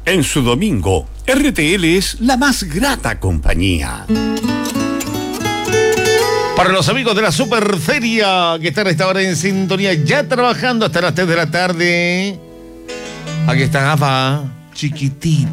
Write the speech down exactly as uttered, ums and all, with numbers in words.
En su domingo, R T L es la más grata compañía. Para los amigos de la Superferia que están a esta hora en sintonía, ya trabajando hasta las tres de la tarde. Aquí está Ava, chiquitita.